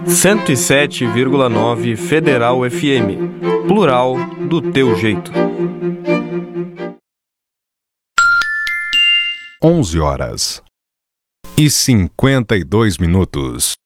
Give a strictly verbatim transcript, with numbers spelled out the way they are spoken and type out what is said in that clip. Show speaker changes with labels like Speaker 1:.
Speaker 1: cento e sete vírgula nove Federal F M. Plural do teu jeito.
Speaker 2: onze horas e cinquenta e dois minutos.